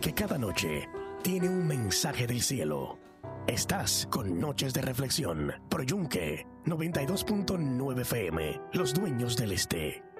que cada noche tiene un mensaje del cielo. Estás con Noches de Reflexión, por Yunque 92.9 FM, Los Dueños del Este.